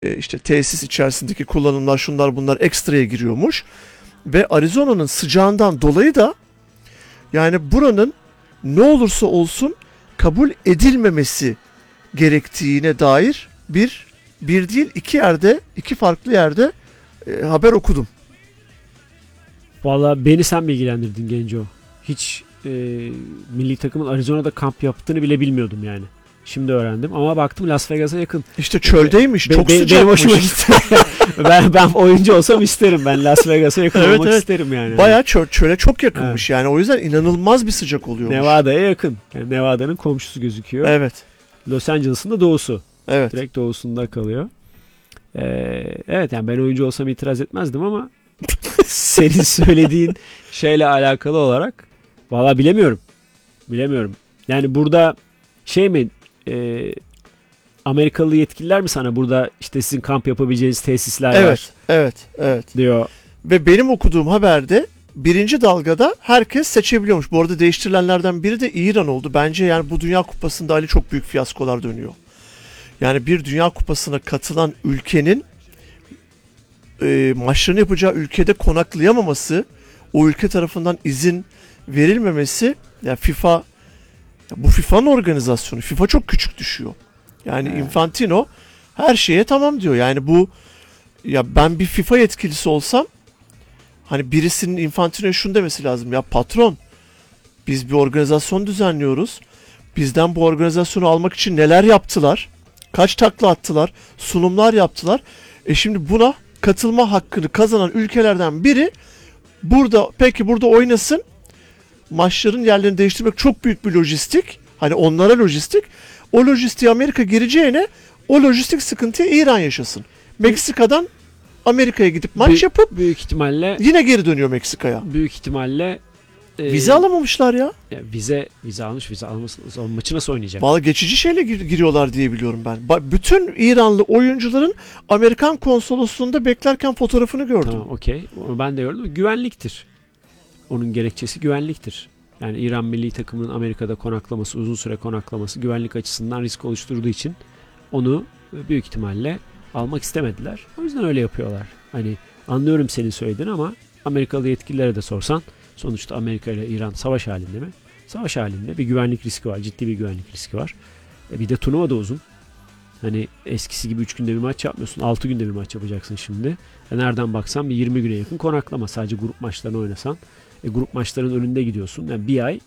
işte tesis içerisindeki kullanımlar, şunlar bunlar ekstraya giriyormuş. Ve Arizona'nın sıcağından dolayı da yani buranın ne olursa olsun kabul edilmemesi gerektiğine dair bir değil iki farklı yerde haber okudum. Valla beni sen bilgilendirdin Genco. Hiç milli takımın Arizona'da kamp yaptığını bile bilmiyordum yani. Şimdi öğrendim ama baktım Las Vegas'a yakın. İşte çöldeymiş, çok sıcakmış. Benim hoşuma gitti. ben oyuncu olsam isterim. Ben Las Vegas'a yakın olmak isterim yani. Bayağı çöle çok yakınmış yani. O yüzden inanılmaz bir sıcak oluyormuş. Nevada'ya yakın. Yani Nevada'nın komşusu gözüküyor. Evet. Los Angeles'ın da doğusu. Evet. Direkt doğusunda kalıyor. Evet yani ben oyuncu olsam itiraz etmezdim ama senin söylediğin şeyle alakalı olarak valla bilemiyorum. Yani burada şey mi Amerikalı yetkililer mi sana burada işte sizin kamp yapabileceğiniz tesisler var? Evet. Diyor. Ve benim okuduğum haberde birinci dalgada herkes seçebiliyormuş. Bu arada değiştirilenlerden biri de İran oldu. Bence yani bu Dünya Kupası'nda Ali çok büyük fiyaskolar dönüyor. Yani bir Dünya Kupası'na katılan ülkenin maçlarını yapacağı ülkede konaklayamaması, o ülke tarafından izin verilmemesi, yani bu FIFA'nın organizasyonu. FIFA çok küçük düşüyor. Yani Infantino her şeye tamam diyor. Yani ya ben bir FIFA yetkilisi olsam hani birisinin Infantino'ya şunu demesi lazım. Ya patron, biz bir organizasyon düzenliyoruz. Bizden bu organizasyonu almak için neler yaptılar? Kaç takla attılar? Sunumlar yaptılar. Şimdi buna katılma hakkını kazanan ülkelerden biri burada oynasın. Maçların yerlerini değiştirmek çok büyük bir lojistik. Hani onlara lojistik. O lojistiği Amerika gireceğine o lojistik sıkıntıyı İran yaşasın. Meksika'dan Amerika'ya gidip maç yapıp büyük ihtimalle yine geri dönüyor Meksika'ya. Büyük ihtimalle vize alamamışlar ya. Vize almasın. O maçı nasıl oynayacak? Vallahi geçici şeyle giriyorlar diye biliyorum ben. Bütün İranlı oyuncuların Amerikan konsolosluğunda beklerken fotoğrafını gördüm. Tamam, okey. Onu ben de gördüm. Güvenliktir. Onun gerekçesi güvenliktir. Yani İran milli takımının Amerika'da konaklaması, uzun süre konaklaması güvenlik açısından risk oluşturduğu için onu büyük ihtimalle almak istemediler. O yüzden öyle yapıyorlar. Hani anlıyorum senin söylediğini ama Amerikalı yetkililere de sorsan sonuçta Amerika ile İran savaş halinde mi? Savaş halinde bir güvenlik riski var. Ciddi bir güvenlik riski var. Bir de turnuva da uzun. Hani eskisi gibi 3 günde bir maç yapmıyorsun. 6 günde bir maç yapacaksın şimdi. Nereden baksan bir 20 güne yakın konaklama. Sadece grup maçlarını oynasan. Grup maçların önünde gidiyorsun. Yani bir ay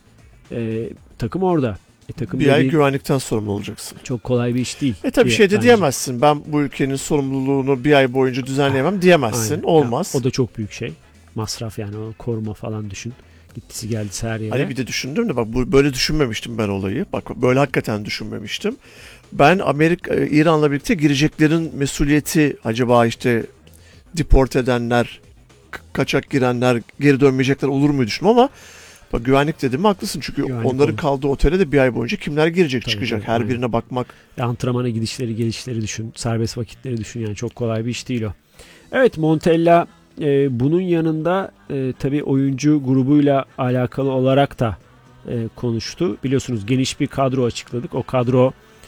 takım orada. Bir ay güvenlikten sorumlu olacaksın. Çok kolay bir iş değil. Tabii şey de diyemezsin. Ben bu ülkenin sorumluluğunu bir ay boyunca düzenleyemem diyemezsin. Aynen. Olmaz. Ya, o da çok büyük şey. Masraf yani o koruma falan düşün. Gittisi geldisi her yere. Hani bir de düşündüm de bak böyle düşünmemiştim ben olayı. Bak böyle hakikaten düşünmemiştim. Ben İran'la birlikte gireceklerin mesuliyeti acaba işte deport edenler, kaçak girenler geri dönmeyecekler olur mu düşündüm ama bak güvenlik dedim mi haklısın çünkü onların kaldığı otele de bir ay boyunca kimler girecek tabii çıkacak her birine bakmak. Antrenmana gidişleri gelişleri düşün, serbest vakitleri düşün yani çok kolay bir iş değil o. Evet Montella bunun yanında tabii oyuncu grubuyla alakalı olarak da konuştu. Biliyorsunuz geniş bir kadro açıkladık. O kadro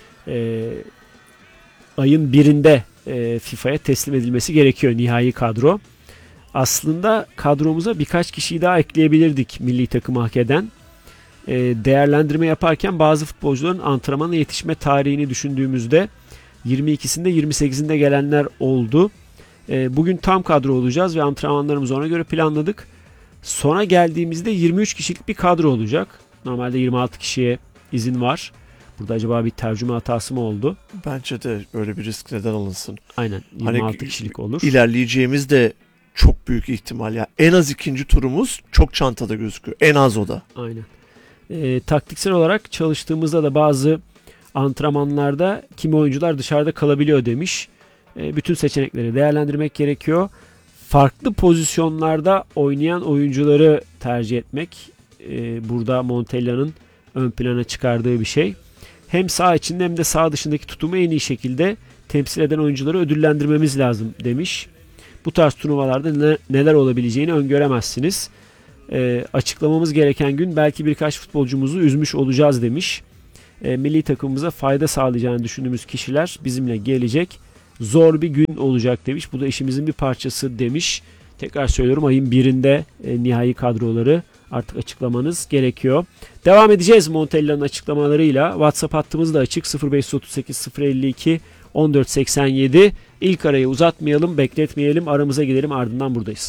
ayın 1'inde FIFA'ya teslim edilmesi gerekiyor nihai kadro. Aslında kadromuza birkaç kişiyi daha ekleyebilirdik milli takımı hak eden. Değerlendirme yaparken bazı futbolcuların antrenmana yetişme tarihini düşündüğümüzde 22'sinde 28'inde gelenler oldu. Bugün tam kadro olacağız ve antrenmanlarımızı ona göre planladık. Sonra geldiğimizde 23 kişilik bir kadro olacak. Normalde 26 kişiye izin var. Burada acaba bir tercüme hatası mı oldu? Bence de böyle bir risk neden alınsın. Aynen 26 kişilik olur. İlerleyeceğimiz de çok büyük ihtimal. Yani en az ikinci turumuz çok çantada gözüküyor. En az o da. Aynen. Taktiksel olarak çalıştığımızda da bazı antrenmanlarda kimi oyuncular dışarıda kalabiliyor demiş. Bütün seçenekleri değerlendirmek gerekiyor. Farklı pozisyonlarda oynayan oyuncuları tercih etmek. Burada Montella'nın ön plana çıkardığı bir şey. Hem sağ içinde hem de sağ dışındaki tutumu en iyi şekilde temsil eden oyuncuları ödüllendirmemiz lazım demiş. Bu tarz turnuvalarda neler olabileceğini öngöremezsiniz. Açıklamamız gereken gün belki birkaç futbolcumuzu üzmüş olacağız demiş. Milli takımımıza fayda sağlayacağını düşündüğümüz kişiler bizimle gelecek. zor bir gün olacak demiş. Bu da işimizin bir parçası demiş. Tekrar söylüyorum, ayın 1'inde nihai kadroları artık açıklamanız gerekiyor. Devam edeceğiz Montella'nın açıklamalarıyla. WhatsApp hattımız da açık, 0538 052 1487. İlk arayı uzatmayalım, bekletmeyelim, aramıza gidelim, ardından buradayız.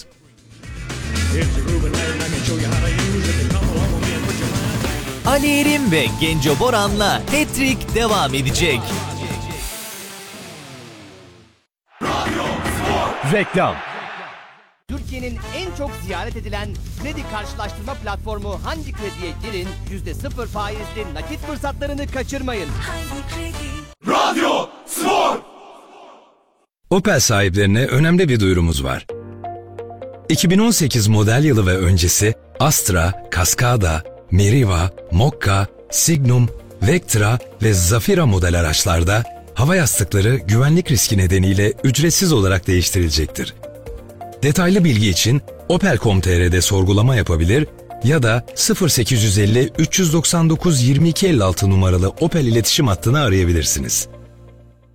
Ali Erim ve Genco Boran'la Hat-Trick devam edecek. Reklam. Türkiye'nin en çok ziyaret edilen kredi karşılaştırma platformu Hangi Kredi'ye girin, %0 faizli nakit fırsatlarını kaçırmayın. Radyo Spor. Opel sahiplerine önemli bir duyurumuz var. 2018 model yılı ve öncesi Astra, Cascada, Meriva, Mokka, Signum, Vectra ve Zafira model araçlarda hava yastıkları güvenlik riski nedeniyle ücretsiz olarak değiştirilecektir. Detaylı bilgi için Opel.com.tr'de sorgulama yapabilir ya da 0850 399 2256 numaralı Opel iletişim hattını arayabilirsiniz.